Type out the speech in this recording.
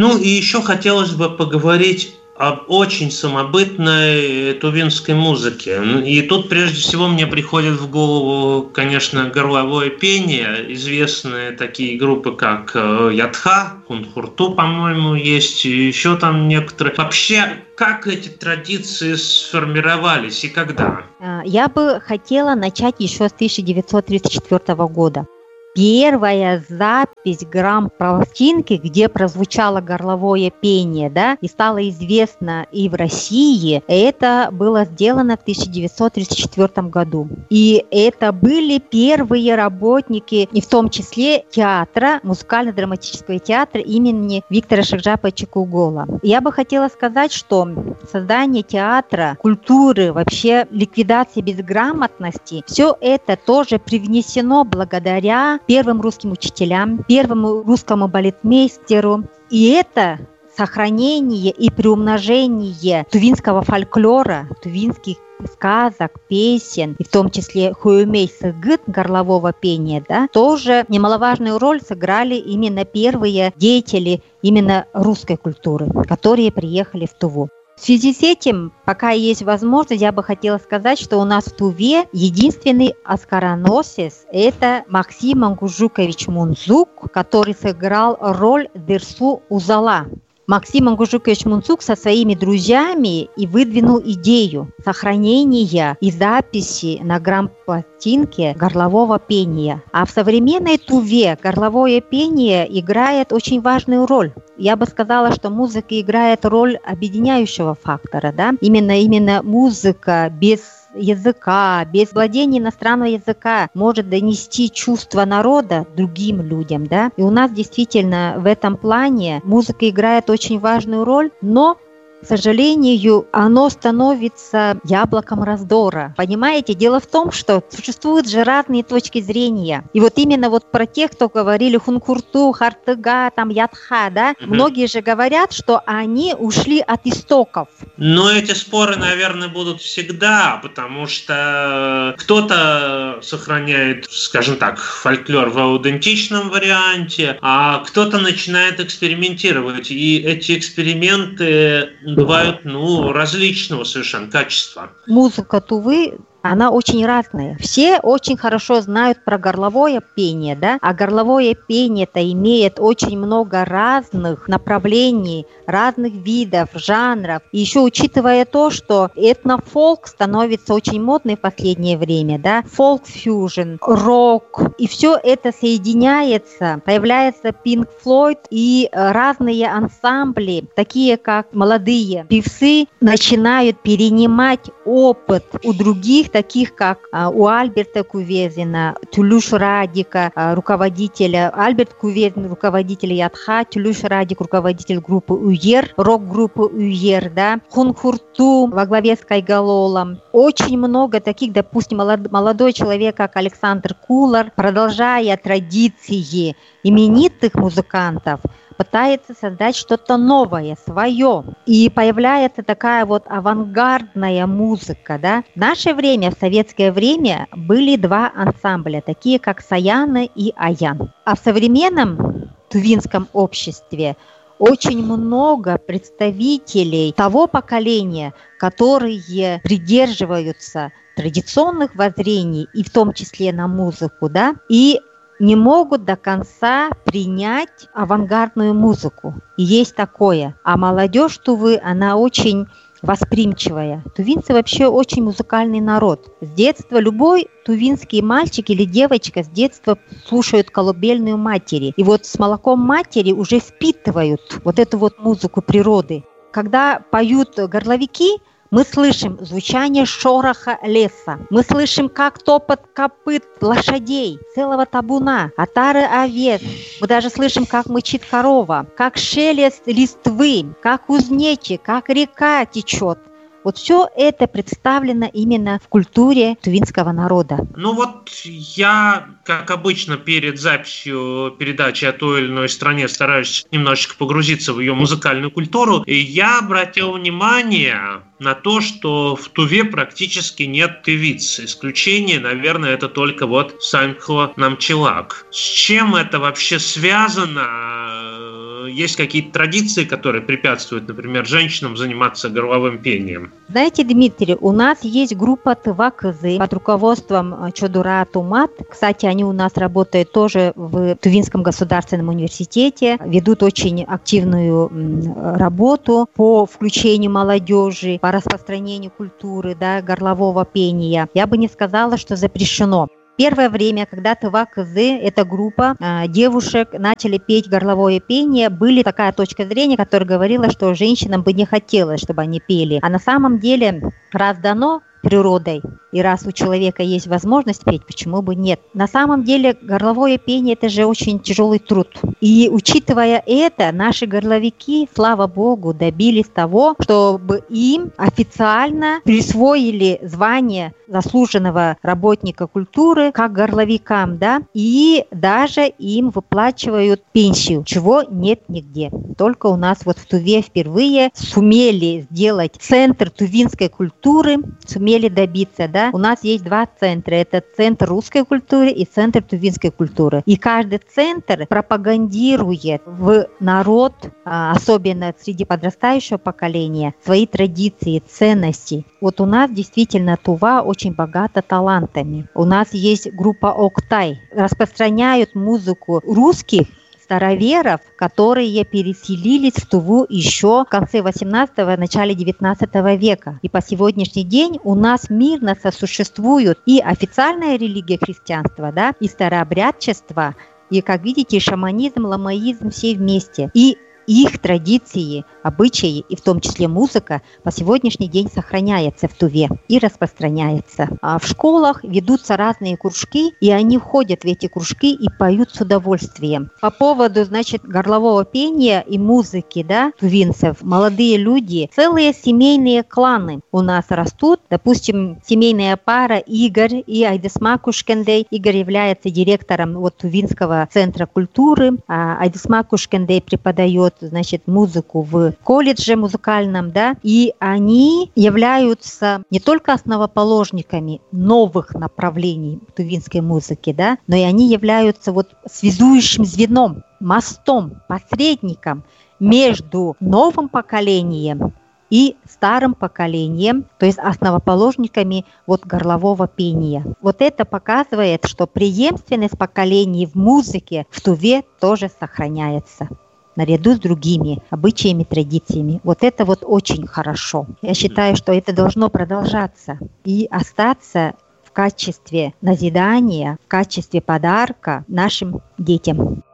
Ну и еще хотелось бы поговорить об очень самобытной тувинской музыке. И тут прежде всего мне приходит в голову, конечно, горловое пение. Известные такие группы, как Ядха, Хунхурту, по-моему, есть, и еще там некоторые. Вообще, как эти традиции сформировались и когда? Я бы хотела начать еще с 1934 года. Первая запись грамм-пластинки, где прозвучало горловое пение, да, и стало известно и в России, это было сделано в 1934 году. И это были первые работники, и в том числе театра, музыкально-драматического театра имени Виктора Шахджаповича Кугола. Я бы хотела сказать, что создание театра, культуры, вообще ликвидация безграмотности, все это тоже привнесено благодаря первым русским учителям, первому русскому балетмейстеру. И это сохранение и приумножение тувинского фольклора, тувинских сказок, песен, и в том числе хуюмей-сыгыт, горлового пения, да, тоже немаловажную роль сыграли именно первые деятели именно русской культуры, которые приехали в Туву. В связи с этим, пока есть возможность, я бы хотела сказать, что у нас в Туве единственный оскароносец – это Максим Мангужукович Мунзук, который сыграл роль Дерсу Узала. Максим Мангужукович Мунзук со своими друзьями и выдвинул идею сохранения и записи на грамм-пластинке горлового пения. А в современной Туве горловое пение играет очень важную роль. Я бы сказала, что музыка играет роль объединяющего фактора, да? Именно музыка без языка, без владения иностранного языка может донести чувства народа другим людям, да? И у нас действительно в этом плане музыка играет очень важную роль, но, к сожалению, оно становится яблоком раздора. Понимаете, дело в том, что существуют же разные точки зрения. И вот именно вот про тех, кто говорили хунхурту, хартыга, там ядха, да, многие же говорят, что они ушли от истоков. Но эти споры, наверное, будут всегда, потому что кто-то сохраняет, скажем так, фольклор в аутентичном варианте, а кто-то начинает экспериментировать. И эти эксперименты бывают, различного совершенно качества. Музыка Тувы, она очень разная. Все очень хорошо знают про горловое пение, да? А горловое пение-то имеет очень много разных направлений, разных видов, жанров. И еще учитывая то, что этнофолк становится очень модной в последнее время, да? Фолк-фьюжн, рок. И все это соединяется. Появляется Pink Floyd и разные ансамбли, такие как молодые певцы, начинают перенимать опыт у других, таких как у Альберта Кувезина, Тулюш Радика, руководителя, Альберт Кувезин, руководитель Ядха, Тулюш Радик, руководитель группы Уер, рок-группы Уер, да, Хунхурту во главе с Кайгалолом. Очень много таких, допустим, молодой человек, как Александр Кулар, продолжая традиции именитых музыкантов, пытается создать что-то новое, свое. И появляется такая вот авангардная музыка, да. В наше время, в советское время, были два ансамбля, такие как Саяны и Аян. А в современном тувинском обществе очень много представителей того поколения, которые придерживаются традиционных воззрений, и в том числе на музыку, да, и не могут до конца принять авангардную музыку. И есть такое. А молодежь Тувы, она очень восприимчивая. Тувинцы вообще очень музыкальный народ. С детства любой тувинский мальчик или девочка с детства слушают колыбельную матери. И вот с молоком матери уже впитывают вот эту вот музыку природы. Когда поют горловики, мы слышим звучание шороха леса. Мы слышим, как топот копыт лошадей, целого табуна, отары овец. Мы даже слышим, как мычит корова, как шелест листвы, как кузнечик, как река течет. Вот все это представлено именно в культуре тувинского народа. Ну вот я, как обычно, перед записью передачи о той или иной стране стараюсь немножечко погрузиться в ее музыкальную культуру. И я обратил внимание на то, что в Туве практически нет певиц. Исключение, наверное, это только вот Саньхо Намчилак. С чем это вообще связано? есть какие-то традиции, которые препятствуют, например, женщинам заниматься горловым пением? Знаете, Дмитрий, у нас есть группа ТВА-КЗ под руководством Чодура Тумат. Кстати, они у нас работают тоже в Тувинском государственном университете, ведут очень активную работу по включению молодежи, по распространению культуры, да, горлового пения. Я бы не сказала, что запрещено. Первое время, когда ТВА-КЗ, эта группа девушек начали петь горловое пение, была такая точка зрения, которая говорила, что женщинам бы не хотелось, чтобы они пели. А на самом деле, раз дано природой, и раз у человека есть возможность петь, почему бы нет? На самом деле горловое пение – это же очень тяжелый труд. И учитывая это, наши горловики, слава богу, добились того, чтобы им официально присвоили звание заслуженного работника культуры как горловикам, да, и даже им выплачивают пенсию, чего нет нигде. Только у нас вот в Туве впервые сумели сделать центр тувинской культуры, сумели добиться, да. У нас есть два центра, это центр русской культуры и центр тувинской культуры. И каждый центр пропагандирует в народ, особенно среди подрастающего поколения, свои традиции, ценности. Вот у нас действительно Тува очень богата талантами. У нас есть группа Октай, распространяют музыку русских староверов, которые переселились в Туву еще в конце 18-го, начале 19 века. И по сегодняшний день у нас мирно сосуществуют и официальная религия христианства, да, и старообрядчество, и, как видите, шаманизм, ламаизм все вместе. И их традиции, обычаи, и в том числе музыка, по сегодняшний день сохраняется в Туве и распространяется. А в школах ведутся разные кружки, и они входят в эти кружки и поют с удовольствием. По поводу, значит, горлового пения и музыки, да, тувинцев, молодые люди, целые семейные кланы у нас растут. Допустим, семейная пара Игорь и Айдесма Кушкендей. Игорь является директором вот Тувинского центра культуры, а Айдесма Кушкендей преподает, значит, музыку в колледже музыкальном, да, и они являются не только основоположниками новых направлений тувинской музыки, да, но и они являются вот связующим звеном, мостом, посредником между новым поколением и старым поколением, то есть основоположниками вот горлового пения. Вот это показывает, что преемственность поколений в музыке в Туве тоже сохраняется наряду с другими обычаями, традициями. Вот это вот очень хорошо. Я считаю, что это должно продолжаться и остаться в качестве назидания, в качестве подарка нашим детям.